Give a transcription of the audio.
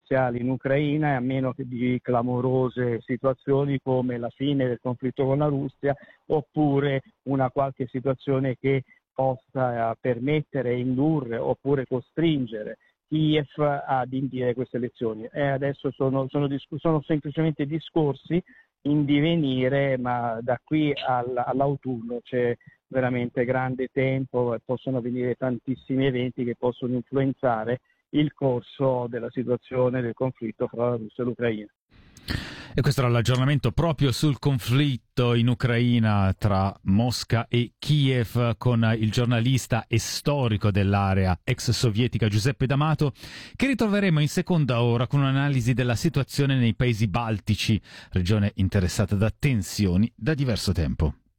negoziali in Ucraina, e a meno che di clamorose situazioni come la fine del conflitto con la Russia, oppure una qualche situazione che possa permettere, indurre oppure costringere Kiev ad indire queste elezioni. Adesso sono semplicemente discorsi in divenire, ma da qui all'autunno c'è veramente grande tempo e possono avvenire tantissimi eventi che possono influenzare il corso della situazione del conflitto fra la Russia e l'Ucraina. E questo era l'aggiornamento proprio sul conflitto in Ucraina tra Mosca e Kiev con il giornalista e storico dell'area ex sovietica Giuseppe D'Amato, che ritroveremo in seconda ora con un'analisi della situazione nei paesi baltici, regione interessata da tensioni da diverso tempo.